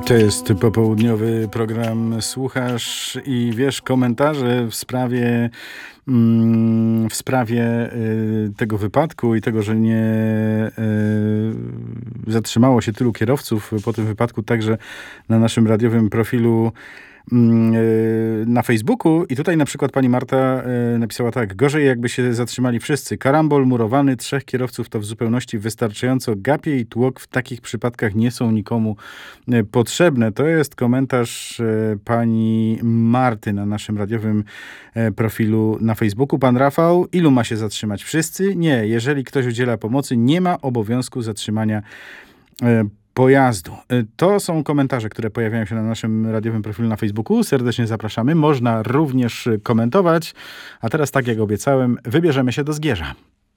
To jest popołudniowy program Słuchasz i Wiesz, komentarze w sprawie tego wypadku i tego, że nie zatrzymało się tylu kierowców po tym wypadku, także na naszym radiowym profilu na Facebooku. I tutaj na przykład pani Marta napisała tak: gorzej jakby się zatrzymali wszyscy. Karambol murowany, 3 kierowców to w zupełności wystarczająco. Gapie i tłok w takich przypadkach nie są nikomu potrzebne. To jest komentarz pani Marty na naszym radiowym profilu na Facebooku. Pan Rafał: ilu ma się zatrzymać? Wszyscy? Nie. Jeżeli ktoś udziela pomocy, nie ma obowiązku zatrzymania pojazdu. To są komentarze, które pojawiają się na naszym radiowym profilu na Facebooku. Serdecznie zapraszamy. Można również komentować. A teraz, tak jak obiecałem, wybierzemy się do Zgierza.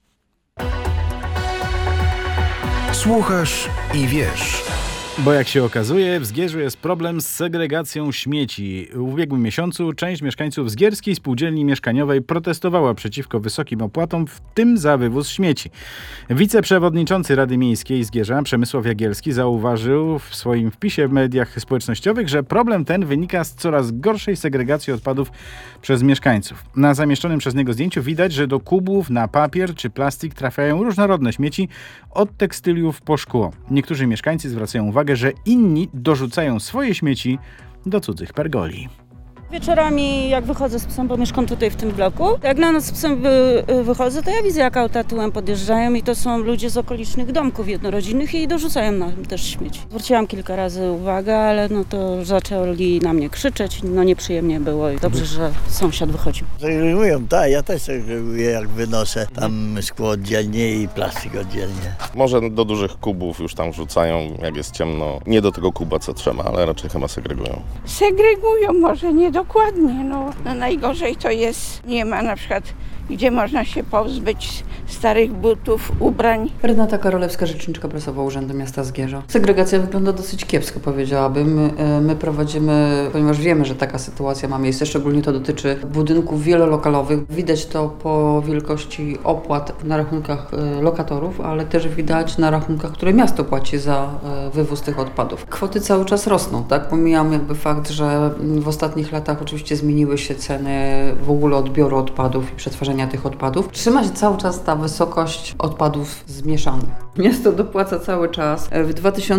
Słuchasz i wiesz. Bo jak się okazuje, w Zgierzu jest problem z segregacją śmieci. W ubiegłym miesiącu część mieszkańców Zgierskiej Spółdzielni Mieszkaniowej protestowała przeciwko wysokim opłatom, w tym za wywóz śmieci. Wiceprzewodniczący Rady Miejskiej Zgierza, Przemysław Jagielski, zauważył w swoim wpisie w mediach społecznościowych, że problem ten wynika z coraz gorszej segregacji odpadów przez mieszkańców. Na zamieszczonym przez niego zdjęciu widać, że do kubłów na papier czy plastik trafiają różnorodne śmieci, od tekstyliów po szkło. Niektórzy mieszkańcy zwracają uwagę, że inni dorzucają swoje śmieci do cudzych pergoli. Wieczorami jak wychodzę z psem, bo mieszkam tutaj w tym bloku, jak na noc z psem wychodzę, to ja widzę, jak auta tyłem podjeżdżają i to są ludzie z okolicznych domków jednorodzinnych i dorzucają nam też śmieci. Zwróciłam kilka razy uwagę, ale no to zaczęli na mnie krzyczeć, no nieprzyjemnie było i dobrze, że sąsiad wychodził. Segregują, tak, ja też segreguję, jak wynoszę tam szkło oddzielnie i plastik oddzielnie. Może do dużych kubów już tam wrzucają, jak jest ciemno. Nie do tego kuba, co trzeba, ale raczej chyba segregują. Segregują, może nie dokładnie, no najgorzej to jest, nie ma na przykład, gdzie można się pozbyć starych butów, ubrań. Renata Karolewska, rzeczniczka prasowa Urzędu Miasta Zgierza. Segregacja wygląda dosyć kiepsko, powiedziałabym. My prowadzimy, ponieważ wiemy, że taka sytuacja ma miejsce, szczególnie to dotyczy budynków wielolokalowych. Widać to po wielkości opłat na rachunkach lokatorów, ale też widać na rachunkach, które miasto płaci za wywóz tych odpadów. Kwoty cały czas rosną, tak? Pomijam jakby fakt, że w ostatnich latach oczywiście zmieniły się ceny w ogóle odbioru odpadów i przetwarzania tych odpadów. Trzyma się cały czas ta wysokość odpadów zmieszanych. Miasto dopłaca cały czas. W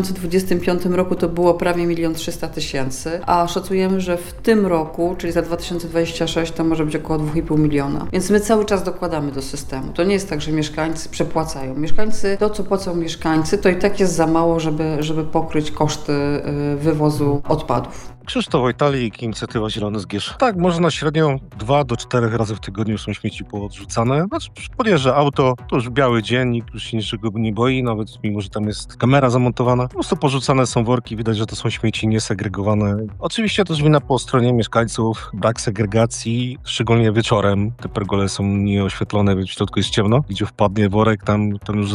2025 roku to było prawie 1 300 000, a szacujemy, że w tym roku, czyli za 2026, to może być około 2,5 miliona. Więc my cały czas dokładamy do systemu. To nie jest tak, że mieszkańcy przepłacają. Mieszkańcy, to co płacą mieszkańcy, to i tak jest za mało, żeby pokryć koszty wywozu odpadów. Krzysztof Wojtalik, Inicjatywa Zielony Zgierz. Tak, można średnio 2 do 4 razy w tygodniu są śmieci poodrzucane. Znaczy, podjeżdża auto, to już biały dzień, nikt już się niczego nie boi, nawet mimo, że tam jest kamera zamontowana. Po prostu porzucane są worki, widać, że to są śmieci niesegregowane. Oczywiście też wina po stronie mieszkańców, brak segregacji, szczególnie wieczorem. Te pergole są nieoświetlone, w środku jest ciemno. Gdzie wpadnie worek, tam już